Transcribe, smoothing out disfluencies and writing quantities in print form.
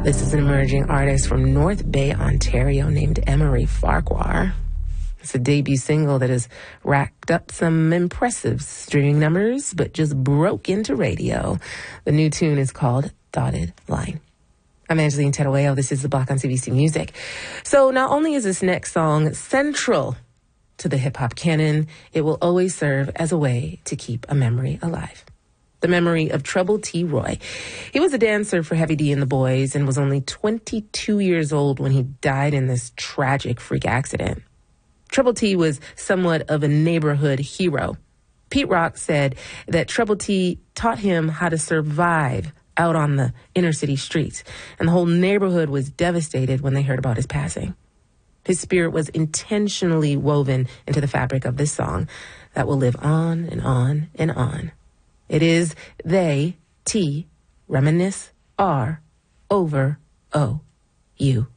This is an emerging artist from North Bay, Ontario, named Emery Farquhar. It's a debut single that has racked up some impressive streaming numbers, but just broke into radio. The new tune is called Dotted Line. I'm Angeline Terueo. This is The Block on CBC Music. So not only is this next song central to the hip-hop canon, it will always serve as a way to keep a memory alive. The memory of Trouble T. Roy. He was a dancer for Heavy D and the Boys and was only 22 years old when he died in this tragic freak accident. Trouble T was somewhat of a neighborhood hero. Pete Rock said that Trouble T taught him how to survive out on the inner city streets, and the whole neighborhood was devastated when they heard about his passing. His spirit was intentionally woven into the fabric of this song that will live on and on and on. It is They, T, Reminisce, R, Over, O, You.